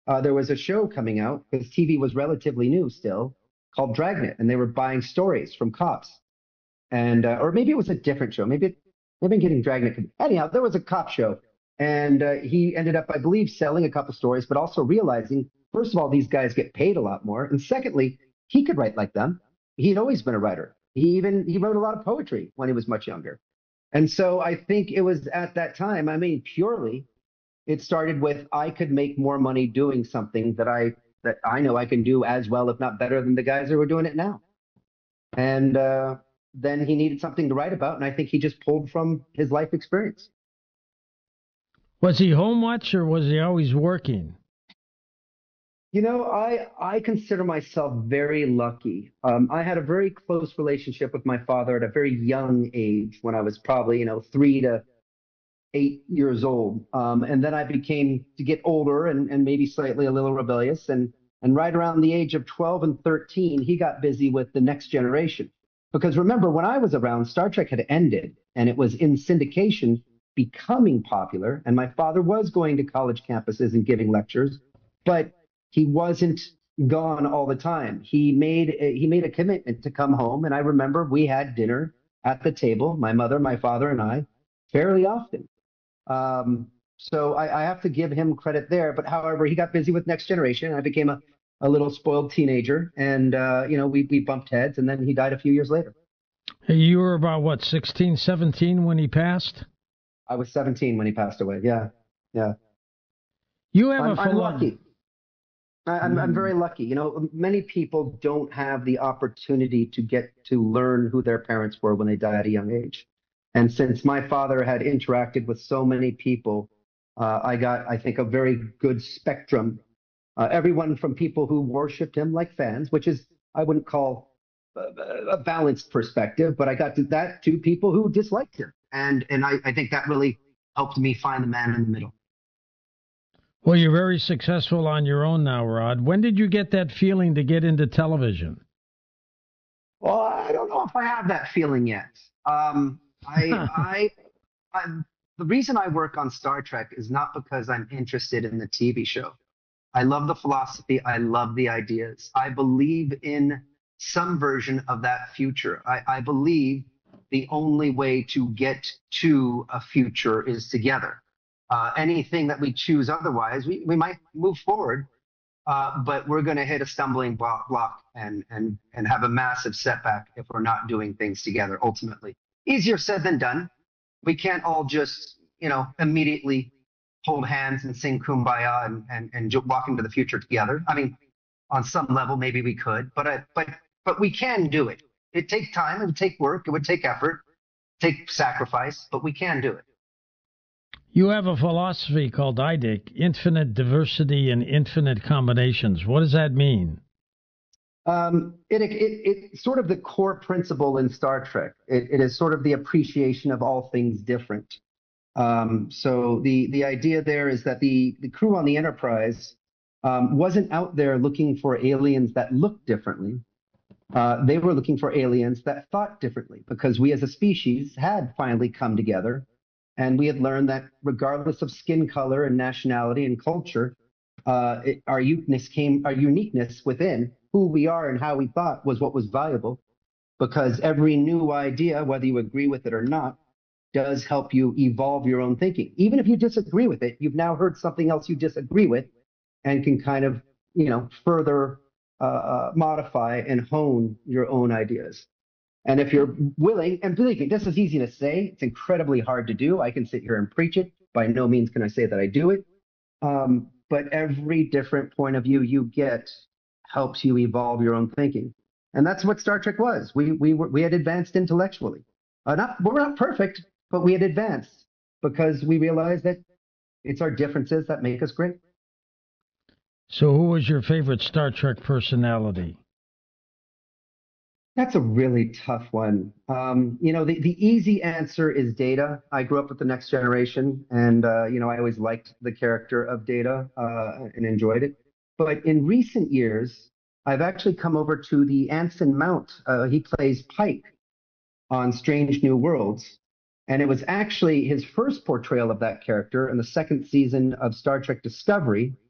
there was a show coming out because TV was relatively new still called Dragnet, and they were buying stories from cops. And or maybe it was a different show. Maybe I'm getting Dragnet. Anyhow, there was a cop show, and he ended up, I believe, selling a couple stories, but also realizing, first of all, these guys get paid a lot more, and secondly, he could write like them. He'd always been a writer. He wrote a lot of poetry when he was much younger. And so I think it was at that time, I mean, purely, it started with I could make more money doing something that I know I can do as well, if not better, than the guys who are doing it now. And then he needed something to write about, and I think he just pulled from his life experience. Was he home much or was he always working? I consider myself very lucky. I had a very close relationship with my father at a very young age when I was probably, 3 to 8 years old. And then I became to get older and maybe slightly a little rebellious. And right around the age of 12 and 13, he got busy with the next generation. Because remember, when I was around, Star Trek had ended and it was in syndication becoming popular. And my father was going to college campuses and giving lectures, but he wasn't gone all the time. He made a commitment to come home. And I remember we had dinner at the table, my mother, my father, and I, fairly often. So I have to give him credit there. But however, he got busy with Next Generation. I became a little spoiled teenager, and we bumped heads, and then he died a few years later. Hey, you were about what, 16, 17 when he passed? I was 17 when he passed away. Yeah, yeah. You have I'm lucky. I'm very lucky. Many people don't have the opportunity to get to learn who their parents were when they die at a young age. And since my father had interacted with so many people, I got, I think, a very good spectrum. Everyone from people who worshiped him like fans, which is, I wouldn't call a balanced perspective, but I got to that to people who disliked him. And I think that really helped me find the man in the middle. Well, you're very successful on your own now, Rod. When did you get that feeling to get into television? Well, I don't know if I have that feeling yet. I, I, the reason I work on Star Trek is not because I'm interested in the TV show. I love the philosophy. I love the ideas. I believe in some version of that future. I believe the only way to get to a future is together. Anything that we choose otherwise, we might move forward, but we're going to hit a stumbling block and have a massive setback if we're not doing things together ultimately. Easier said than done. We can't all just, immediately hold hands and sing Kumbaya and walk into the future together. I mean, on some level, maybe we could, but we can do it. It takes time, it would take work, it would take effort, take sacrifice, but we can do it. You have a philosophy called IDIC, infinite diversity and infinite combinations. What does that mean? It's sort of the core principle in Star Trek. It is sort of the appreciation of all things different. So the idea there is that the crew on the Enterprise wasn't out there looking for aliens that looked differently. They were looking for aliens that thought differently because we as a species had finally come together and we had learned that regardless of skin color and nationality and culture, our uniqueness within who we are and how we thought was what was valuable because every new idea, whether you agree with it or not, does help you evolve your own thinking. Even if you disagree with it, you've now heard something else you disagree with and can kind of, further modify and hone your own ideas. And if you're willing, and believe me, this is easy to say, it's incredibly hard to do. I can sit here and preach it. By no means can I say that I do it. But every different point of view you get helps you evolve your own thinking. And that's what Star Trek was. We had advanced intellectually. We're not perfect, but we had advanced because we realized that it's our differences that make us great. So who was your favorite Star Trek personality? That's a really tough one. The easy answer is Data. I grew up with the Next Generation, and I always liked the character of Data and enjoyed it. But in recent years, I've actually come over to the Anson Mount. He plays Pike on Strange New Worlds, and it was actually his first portrayal of that character in the second season of Star Trek Discovery,